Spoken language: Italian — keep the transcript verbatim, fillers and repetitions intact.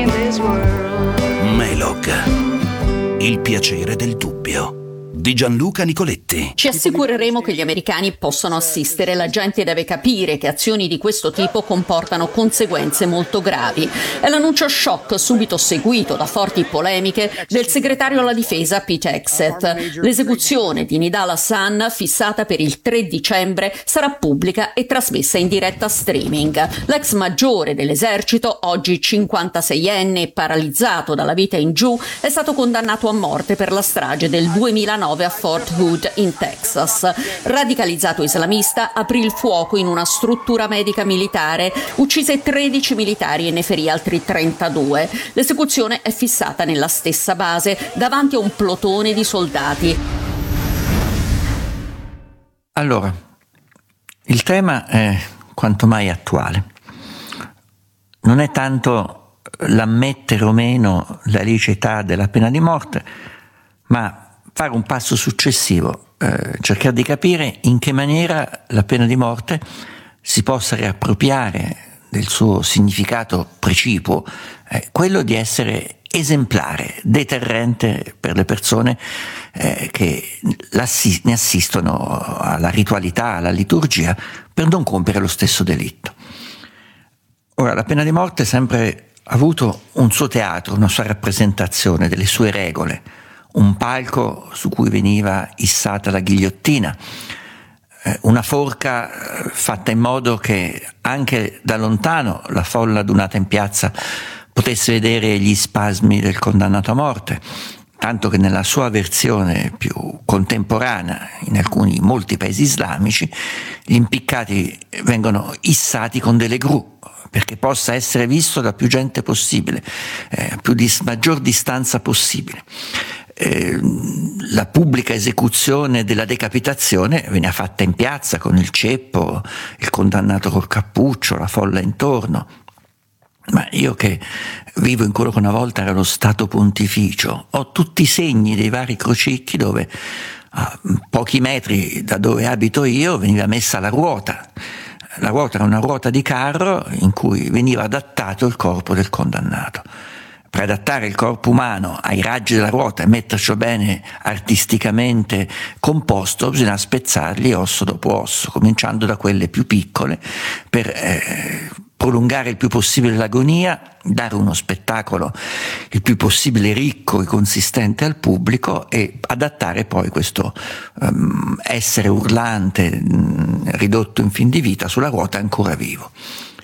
in this world. Melog, il piacere del dubbio, di Gianluca Nicoletti. Ci assicureremo che gli americani possano assistere. La gente deve capire che azioni di questo tipo comportano conseguenze molto gravi. È l'annuncio shock subito seguito da forti polemiche del segretario alla difesa Pete Hegseth. L'esecuzione di Nidal Hasan, fissata per il tre dicembre, sarà pubblica e trasmessa in diretta streaming. L'ex maggiore dell'esercito, oggi cinquantaseienne e paralizzato dalla vita in giù, è stato condannato a morte per la strage del duemilanove a Fort Hood in Texas. Radicalizzato islamista, aprì il fuoco in una struttura medica militare, uccise tredici militari e ne ferì altri trentadue. L'esecuzione è fissata nella stessa base, davanti a un plotone di soldati. Allora, il tema è quanto mai attuale. Non è tanto l'ammettere o meno la liceità della pena di morte, ma fare un passo successivo, eh, cercare di capire in che maniera la pena di morte si possa riappropriare del suo significato precipuo, eh, quello di essere esemplare, deterrente per le persone eh, che ne assistono alla ritualità, alla liturgia, per non compiere lo stesso delitto. Ora, la pena di morte ha sempre avuto un suo teatro, una sua rappresentazione, delle sue regole, un palco su cui veniva issata la ghigliottina, una forca fatta in modo che anche da lontano la folla adunata in piazza potesse vedere gli spasmi del condannato a morte, tanto che nella sua versione più contemporanea, in alcuni molti paesi islamici, gli impiccati vengono issati con delle gru, perché possa essere visto da più gente possibile, eh, a più dis- maggior distanza possibile. Eh, la pubblica esecuzione della decapitazione veniva fatta in piazza con il ceppo, il condannato col cappuccio, la folla intorno. Ma io che vivo in quello che una volta era lo Stato Pontificio, ho tutti i segni dei vari crocicchi dove a pochi metri da dove abito io veniva messa la ruota. La ruota era una ruota di carro in cui veniva adattato il corpo del condannato. Per adattare il corpo umano ai raggi della ruota e metterci bene artisticamente composto, bisogna spezzarli osso dopo osso, cominciando da quelle più piccole per eh, prolungare il più possibile l'agonia, dare uno spettacolo il più possibile ricco e consistente al pubblico e adattare poi questo um, essere urlante, mh, ridotto in fin di vita sulla ruota ancora vivo.